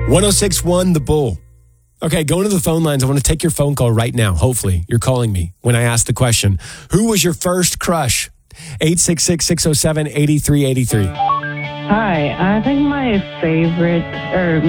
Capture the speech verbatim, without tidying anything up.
one oh six point one The Bull. Okay, going to the phone lines. I want to take your phone call right now. Hopefully, you're calling me when I ask the question. Who was your first crush? eight six six, six oh seven, eight three eight three. Hi, I think my favorite, or